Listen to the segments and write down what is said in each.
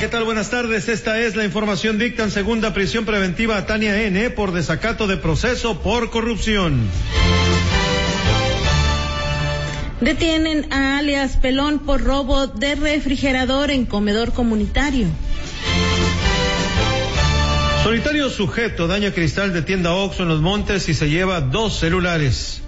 ¿qué tal? Buenas tardes. Esta es la información. Dictan segunda prisión preventiva a Tania N. por desacato de proceso por corrupción. Detienen a alias Pelón por robo de refrigerador en comedor comunitario. Solitario sujeto daña cristal de tienda Oxxo en Los Montes y se lleva 2 celulares.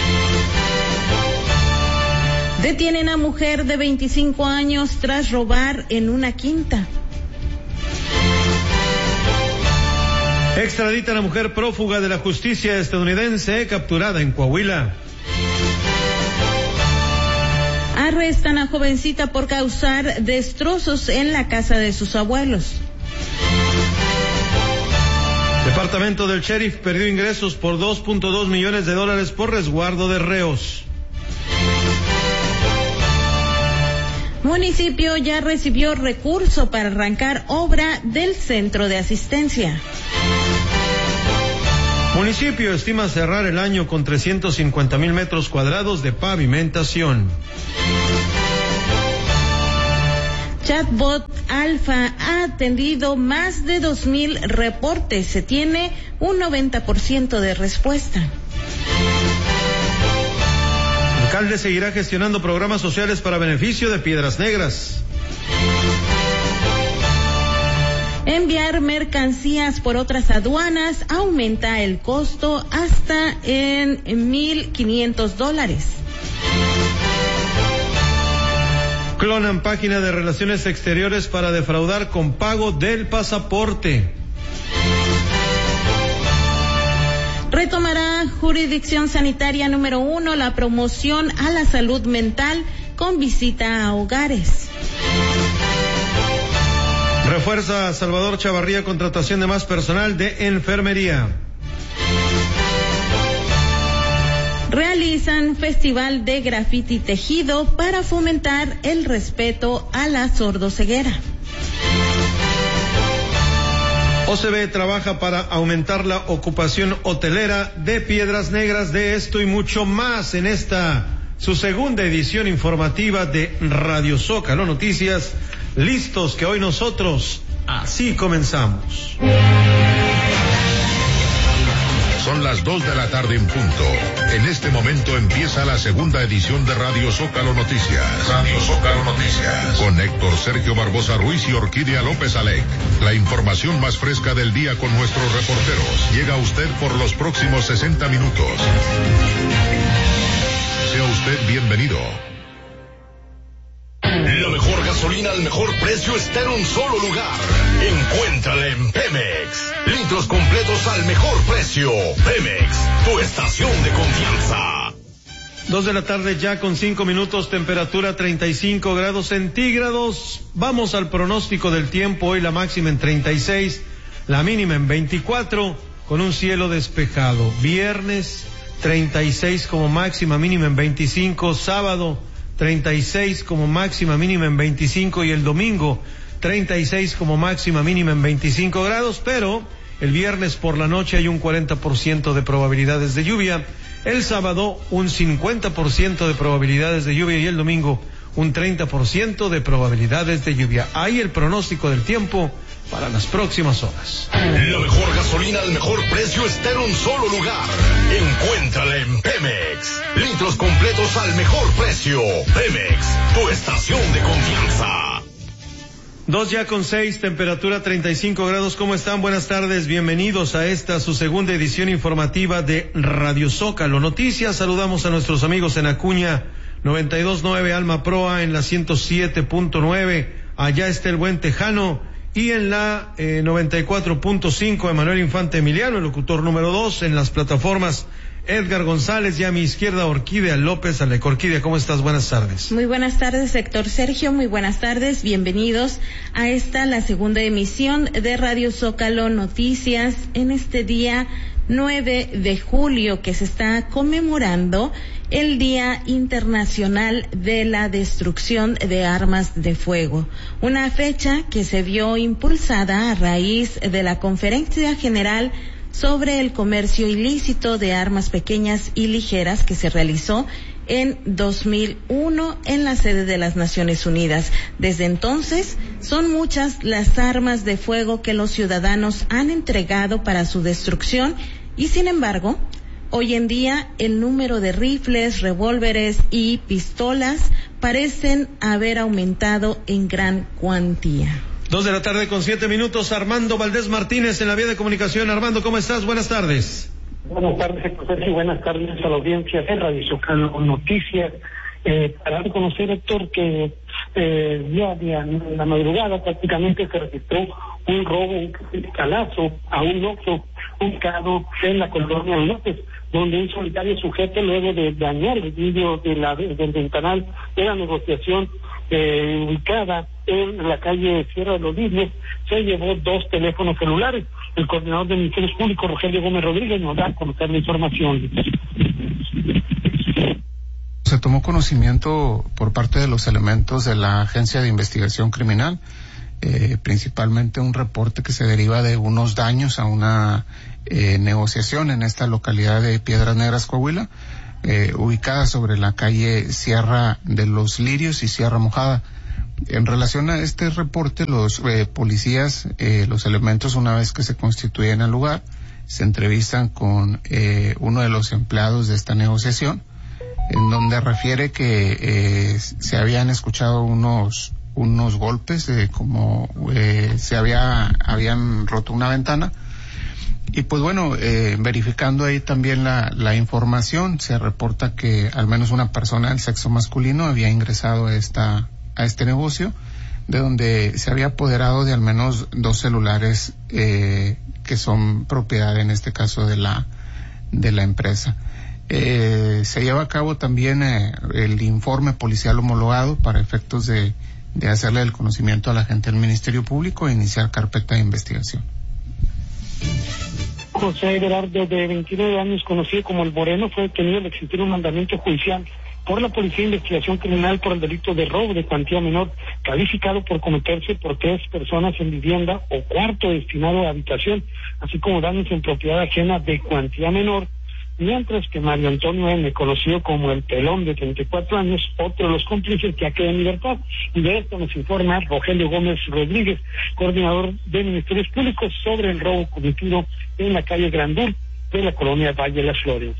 Detienen a mujer de 25 años tras robar en una quinta. Extraditan a mujer prófuga de la justicia estadounidense capturada en Coahuila. Arrestan a jovencita por causar destrozos en la casa de sus abuelos. Departamento del Sheriff perdió ingresos por $2.2 millones por resguardo de reos. Municipio ya recibió recurso para arrancar obra del centro de asistencia. Municipio estima cerrar el año con 350,000 metros cuadrados de pavimentación. Chatbot Alfa ha atendido más de 2,000 reportes. Se tiene un 90% de respuesta. Alcalde seguirá gestionando programas sociales para beneficio de Piedras Negras. Enviar mercancías por otras aduanas aumenta el costo hasta en $1,500. Clonan página de relaciones exteriores para defraudar con pago del pasaporte. Retomará Jurisdicción Sanitaria número 1 la promoción a la salud mental con visita a hogares. Refuerza Salvador Chavarría contratación de más personal de enfermería. Realizan festival de grafiti tejido para fomentar el respeto a la sordoceguera. OCB trabaja para aumentar la ocupación hotelera de Piedras Negras. De esto y mucho más en esta, su segunda edición informativa de Radio Zócalo Noticias. Listos que hoy nosotros así comenzamos. Son las 2 de la tarde en punto. En este momento empieza la segunda edición de Radio Zócalo Noticias. Radio Zócalo Noticias. Con Héctor Sergio Barbosa Ruiz y Orquídea López Alec. La información más fresca del día con nuestros reporteros. Llega a usted por los próximos 60 minutos. Sea usted bienvenido. La mejor gasolina al mejor precio está en un solo lugar. Encuéntrala en Pemex. Litros completos al mejor precio. Pemex, tu estación de confianza. 2 de la tarde ya con 5 minutos, temperatura 35 grados centígrados. Vamos al pronóstico del tiempo. Hoy la máxima en 36, la mínima en 24, con un cielo despejado. Viernes 36 como máxima, mínima en 25. Sábado 36 como máxima, mínima en 25, y el domingo 36 como máxima, mínima en 25 grados, pero el viernes por la noche hay un 40% de probabilidades de lluvia, el sábado un 50% de probabilidades de lluvia y el domingo un 30% de probabilidades de lluvia. Ahí el pronóstico del tiempo para las próximas horas. La mejor gasolina al mejor precio está en un solo lugar. Encuéntrala en Pemex. Litros completos al mejor precio. Pemex, tu estación de confianza. 2 ya con 6, temperatura 35 grados. ¿Cómo están? Buenas tardes. Bienvenidos a esta, su segunda edición informativa de Radio Zócalo Noticias. Saludamos a nuestros amigos en Acuña 92.9, Alma Proa en la 107.9. Allá está el buen Tejano. Y en la 94.5, Emanuel Infante Emiliano, el locutor número 2, en las plataformas Edgar González, y a mi izquierda Orquídea López Alec. Orquídea, ¿cómo estás? Buenas tardes. Muy buenas tardes, Héctor Sergio, muy buenas tardes, bienvenidos a esta, la segunda emisión de Radio Zócalo Noticias, en este día 9 de julio, que se está conmemorando el Día Internacional de la Destrucción de Armas de Fuego, una fecha que se vio impulsada a raíz de la Conferencia General sobre el Comercio Ilícito de Armas Pequeñas y Ligeras que se realizó en 2001 en la sede de las Naciones Unidas. Desde entonces, son muchas las armas de fuego que los ciudadanos han entregado para su destrucción y, sin embargo, hoy en día el número de rifles, revólveres y pistolas parecen haber aumentado en gran cuantía. 2:07 p.m. Armando Valdés Martínez en la vía de comunicación. Armando, ¿cómo estás? Buenas tardes. Buenas tardes, Héctor, y buenas tardes a la audiencia de Radio Zócalo Noticias. Para reconocer, Héctor, que en la madrugada prácticamente se registró un robo, un calazo a un Oxxo ubicado en la colonia López, donde un solitario sujeto, luego de dañar el vidrio del ventanal de la negociación ubicada en la calle Sierra de los Vidrios, se llevó 2 teléfonos celulares. El coordinador de Ministerios Públicos, Rogelio Gómez Rodríguez, nos da a conocer la información. Se tomó conocimiento por parte de los elementos de la Agencia de Investigación Criminal, principalmente un reporte que se deriva de unos daños a una negociación en esta localidad de Piedras Negras, Coahuila, ubicada sobre la calle Sierra de los Lirios y Sierra Mojada. En relación a este reporte, los policías, los elementos, una vez que se constituyen al lugar, se entrevistan con uno de los empleados de esta negociación, en donde refiere que se habían escuchado unos golpes, como habían roto una ventana. Y pues bueno, verificando ahí también la información, se reporta que al menos una persona del sexo masculino había ingresado a este negocio, de donde se había apoderado de al menos 2 celulares que son propiedad, en este caso, de la empresa. Se lleva a cabo también el informe policial homologado para efectos de hacerle el conocimiento a la gente del Ministerio Público e iniciar carpeta de investigación. José Everardo, de 29 años, conocido como El Moreno, fue detenido al existir un mandamiento judicial por la Policía de Investigación Criminal por el delito de robo de cuantía menor, calificado por cometerse por 3 personas en vivienda o cuarto destinado a habitación, así como daños en propiedad ajena de cuantía menor, mientras que Mario Antonio N., conocido como El Pelón, de 34 años, otro de los cómplices, ya queda en libertad. Y de esto nos informa Rogelio Gómez Rodríguez, coordinador de Ministerios Públicos, sobre el robo cometido en la calle Grandul de la colonia Valle de las Flores.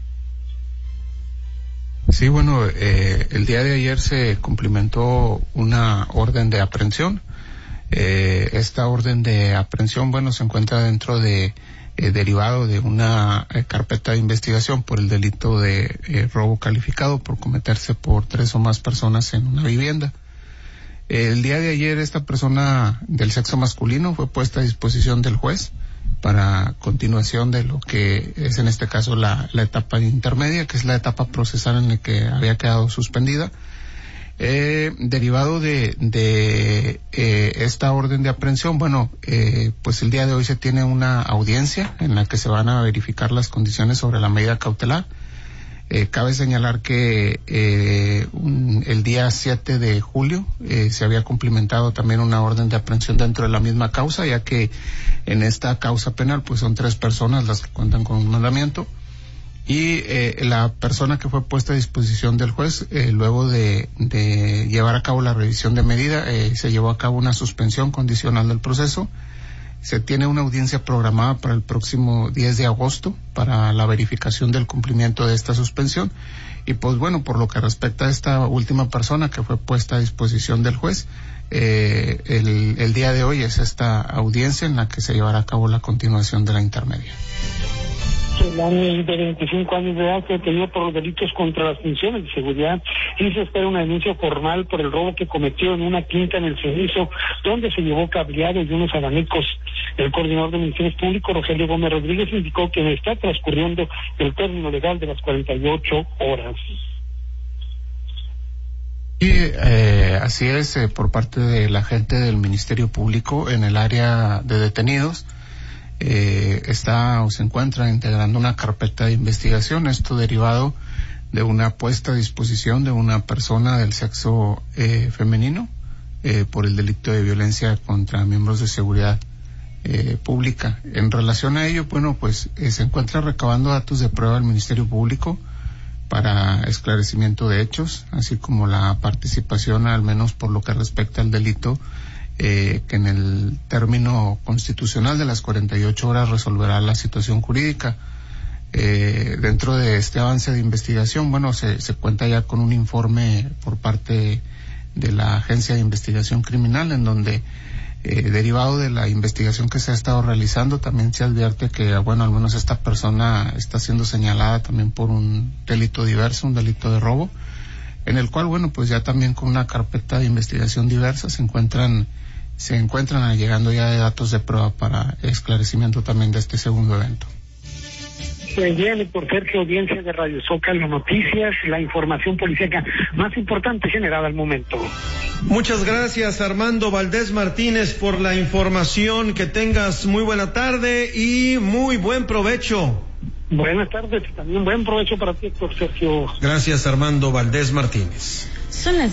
Sí, bueno, el día de ayer se cumplimentó una orden de aprehensión. Esta orden de aprehensión, bueno, se encuentra dentro de derivado de una carpeta de investigación por el delito de robo calificado por cometerse por 3 o más personas en una vivienda. El día de ayer esta persona del sexo masculino fue puesta a disposición del juez para continuación de lo que es en este caso la etapa intermedia, que es la etapa procesal en la que había quedado suspendida. Derivado de esta orden de aprehensión, bueno, pues el día de hoy se tiene una audiencia en la que se van a verificar las condiciones sobre la medida cautelar. Cabe señalar que el día 7 de julio se había cumplimentado también una orden de aprehensión dentro de la misma causa, ya que en esta causa penal pues son 3 personas las que cuentan con un mandamiento. Y la persona que fue puesta a disposición del juez, luego de llevar a cabo la revisión de medida, se llevó a cabo una suspensión condicional del proceso. Se tiene una audiencia programada para el próximo 10 de agosto para la verificación del cumplimiento de esta suspensión. Y pues bueno, por lo que respecta a esta última persona que fue puesta a disposición del juez, el día de hoy es esta audiencia en la que se llevará a cabo la continuación de la intermedia. El año de 25 años de edad fue detenido por los delitos contra las funciones de seguridad y se espera una denuncia formal por el robo que cometió en una quinta en el Cenizo, donde se llevó cableado y unos abanicos. El coordinador de Ministerios Públicos, Rogelio Gómez Rodríguez, indicó que está transcurriendo el término legal de las 48 horas. Y así es, por parte de la gente del Ministerio Público en el área de detenidos, está o se encuentra integrando una carpeta de investigación, esto derivado de una puesta a disposición de una persona del sexo femenino por el delito de violencia contra miembros de seguridad pública. En relación a ello, bueno, pues se encuentra recabando datos de prueba del Ministerio Público para esclarecimiento de hechos, así como la participación, al menos por lo que respecta al delito, que en el término constitucional de las 48 horas resolverá la situación jurídica. Dentro de este avance de investigación, bueno, se cuenta ya con un informe por parte de la Agencia de Investigación Criminal, en donde derivado de la investigación que se ha estado realizando, también se advierte que, bueno, al menos esta persona está siendo señalada también por un delito diverso, un delito de robo, en el cual, bueno, pues ya también con una carpeta de investigación diversa se encuentran llegando ya de datos de prueba para esclarecimiento también de este segundo evento. Pues bien, por Sergio, audiencia de Radio Zócalo Noticias, la información policíaca más importante generada al momento. Muchas gracias, Armando Valdés Martínez, por la información. Que tengas muy buena tarde y muy buen provecho. Buenas tardes y también buen provecho para ti, Héctor Sergio. Gracias, Armando Valdés Martínez. Son las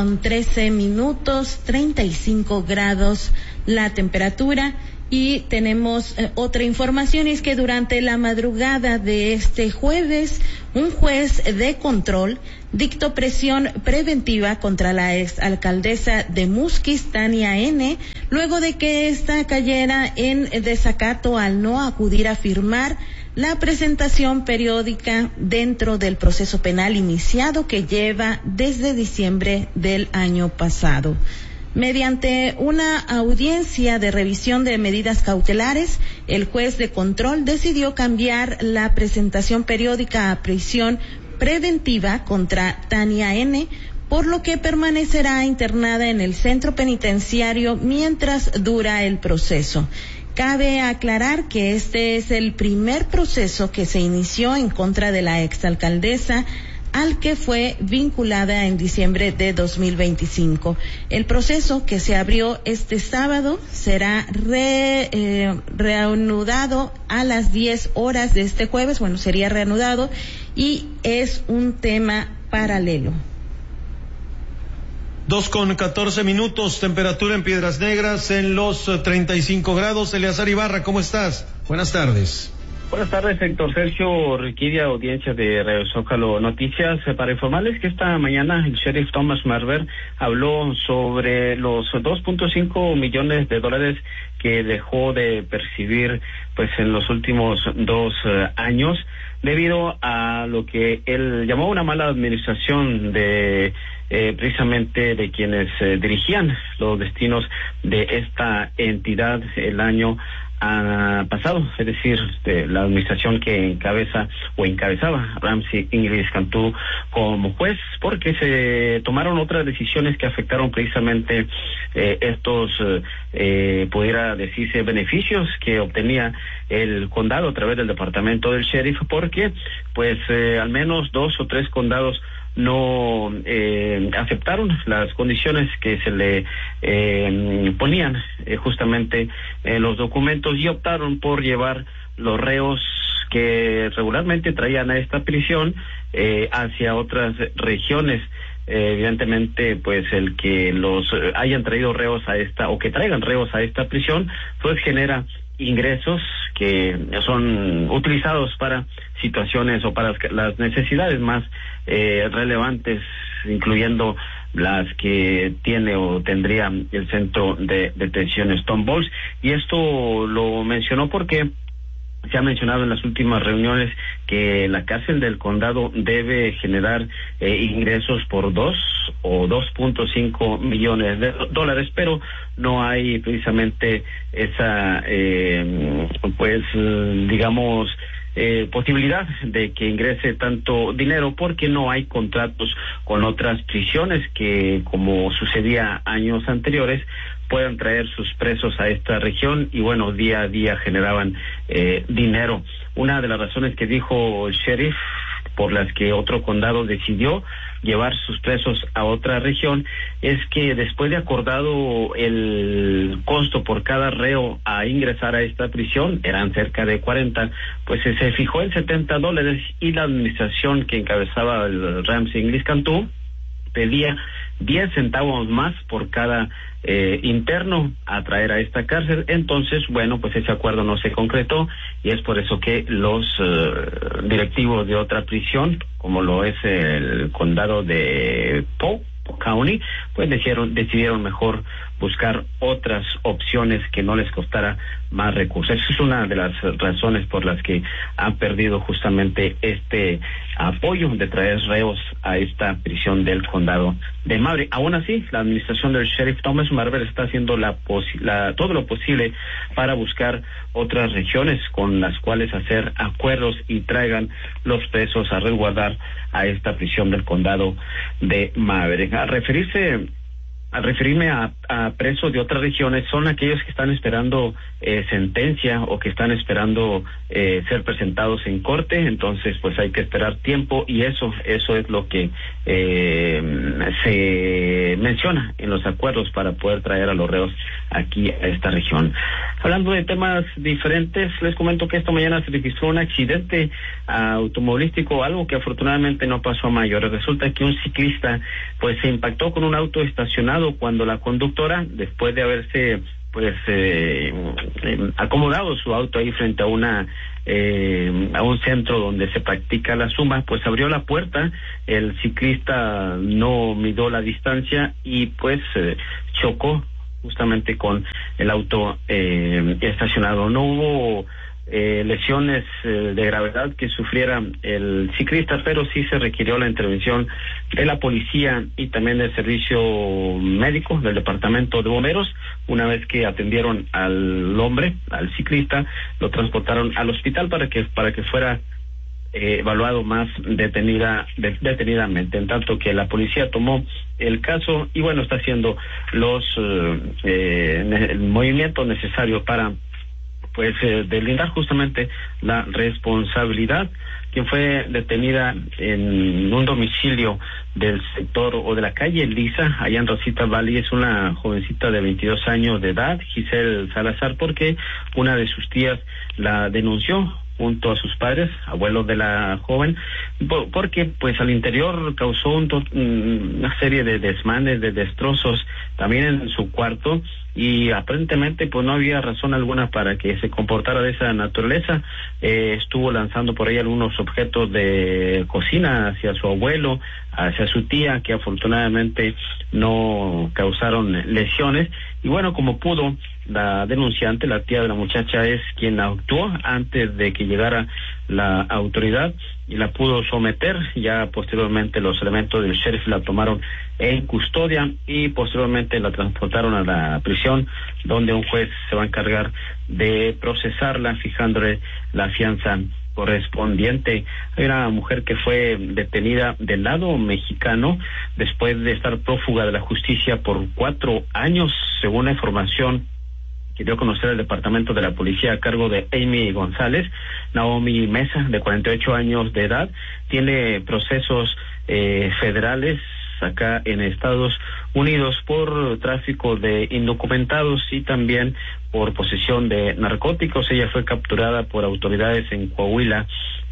2:13, 35 grados la temperatura. Y tenemos otra información, y es que durante la madrugada de este jueves, un juez de control dictó prisión preventiva contra la exalcaldesa de Musquis, Tania N., luego de que ésta cayera en desacato al no acudir a firmar la presentación periódica dentro del proceso penal iniciado que lleva desde diciembre del año pasado. Mediante una audiencia de revisión de medidas cautelares, el juez de control decidió cambiar la presentación periódica a prisión preventiva contra Tania N., por lo que permanecerá internada en el centro penitenciario mientras dura el proceso. Cabe aclarar que este es el primer proceso que se inició en contra de la exalcaldesa, al que fue vinculada en diciembre de 2025. El proceso, que se abrió este sábado, será reanudado a las 10 horas de este jueves. Bueno, sería reanudado y es un tema paralelo. 2:14, temperatura en Piedras Negras en los 35 grados. Eleazar Ibarra, ¿cómo estás? Buenas tardes. Buenas tardes, Héctor Sergio, requiere audiencia de Radio Zócalo Noticias para informarles que esta mañana el sheriff Thomas Marver habló sobre los 2.5 millones de dólares que dejó de percibir pues en los últimos 2 años debido a lo que él llamó una mala administración de precisamente de quienes dirigían los destinos de esta entidad el año pasado, es decir, de la administración que encabezaba Ramsey Inglis Cantú como juez, porque se tomaron otras decisiones que afectaron precisamente estos, pudiera decirse, beneficios que obtenía el condado a través del departamento del sheriff, porque pues al menos 2 o 3 condados no aceptaron las condiciones que se le ponían justamente en los documentos y optaron por llevar los reos que regularmente traían a esta prisión hacia otras regiones. Evidentemente, pues el que los hayan traído reos a esta o que traigan reos a esta prisión pues genera ingresos que son utilizados para situaciones o para las necesidades más relevantes, incluyendo las que tiene o tendría el centro de detención Stone Balls. Y esto lo mencionó porque se ha mencionado en las últimas reuniones que la cárcel del condado debe generar ingresos por 2 o 2.5 millones de dólares, pero no hay precisamente esa, digamos, posibilidad de que ingrese tanto dinero porque no hay contratos con otras prisiones que, como sucedía años anteriores, puedan traer sus presos a esta región y bueno, día a día generaban dinero. Una de las razones que dijo el sheriff por las que otro condado decidió llevar sus presos a otra región es que después de acordado el costo por cada reo a ingresar a esta prisión, eran cerca de 40, pues se fijó en $70 y la administración que encabezaba el Ramsey Inglis Cantú pedía 10 centavos más por cada interno a traer a esta cárcel. Entonces, bueno, pues ese acuerdo no se concretó y es por eso que los directivos de otra prisión, como lo es el condado de Polk County, pues decidieron mejor buscar otras opciones que no les costara más recursos. Esa es una de las razones por las que han perdido justamente este apoyo de traer reos a esta prisión del condado de Maverick. Aún así, la administración del sheriff Thomas Marver está haciendo todo lo posible para buscar otras regiones con las cuales hacer acuerdos y traigan los presos a resguardar a esta prisión del condado de Maverick. Al referirme a presos de otras regiones, son aquellos que están esperando sentencia o que están esperando ser presentados en corte. Entonces pues hay que esperar tiempo y eso es lo que se menciona en los acuerdos para poder traer a los reos aquí a esta región. Hablando de temas diferentes, les comento que esta mañana se registró un accidente automovilístico, algo que afortunadamente no pasó a mayores. Resulta que un ciclista pues se impactó con un auto estacionado cuando la conductora, después de haberse acomodado su auto ahí frente a un centro donde se practica la zumba, pues abrió la puerta. El ciclista no midió la distancia y pues chocó justamente con el auto estacionado. No hubo lesiones de gravedad que sufriera el ciclista, pero sí se requirió la intervención de la policía y también del servicio médico del departamento de bomberos. Una vez que atendieron al hombre, al ciclista, lo transportaron al hospital para que fuera evaluado más detenidamente, en tanto que la policía tomó el caso y bueno, está haciendo los movimientos necesarios para deslindar justamente la responsabilidad. Quien fue detenida en un domicilio del sector o de la calle Lisa, allá en Rosita Valley, es una jovencita de 22 años de edad, Giselle Salazar, porque una de sus tías la denunció junto a sus padres, abuelos de la joven, porque pues al interior causó una serie de desmanes, de destrozos también en su cuarto, y aparentemente pues no había razón alguna para que se comportara de esa naturaleza. Estuvo lanzando por ahí algunos objetos de cocina hacia su abuelo, hacia su tía, que afortunadamente no causaron lesiones, y bueno, como pudo, la denunciante, la tía de la muchacha, es quien actuó antes de que llegara la autoridad y la pudo someter. Ya posteriormente los elementos del sheriff la tomaron en custodia y posteriormente la transportaron a la prisión, donde un juez se va a encargar de procesarla, fijándole la fianza correspondiente. Hay una mujer que fue detenida del lado mexicano después de estar prófuga de la justicia por 4 años, según la información que dio a conocer el departamento de la policía a cargo de Amy González. Naomi Mesa, de 48 años de edad, tiene procesos federales acá en Estados Unidos por tráfico de indocumentados y también por posesión de narcóticos. Ella fue capturada por autoridades en Coahuila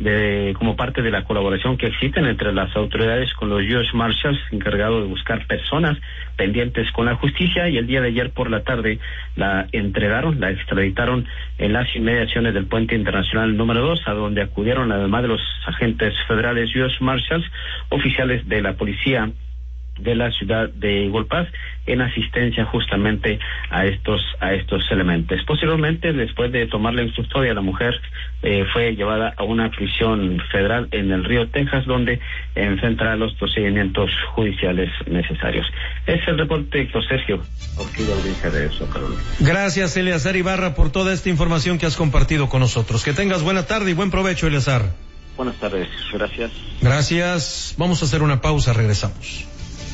como parte de la colaboración que existen entre las autoridades con los U.S. Marshals encargados de buscar personas pendientes con la justicia, y el día de ayer por la tarde la extraditaron en las inmediaciones del puente internacional número 2, a donde acudieron además de los agentes federales U.S. Marshals, oficiales de la policía de la ciudad de Eagle Pass, en asistencia justamente a estos elementos. Posteriormente, después de tomarla en custodia, la mujer fue llevada a una prisión federal en el Río, Texas, donde enfrentará los procedimientos judiciales necesarios. Es el reporte, Héctor Sergio, audiencia de Zócalo. Gracias, Eleazar Ibarra, por toda esta información que has compartido con nosotros. Que tengas buena tarde y buen provecho, Eleazar. Buenas tardes, gracias. Gracias. Vamos a hacer una pausa, regresamos.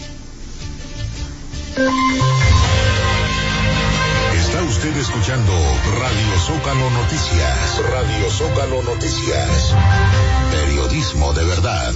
Está usted escuchando Radio Zócalo Noticias. Radio Zócalo Noticias. Periodismo de verdad.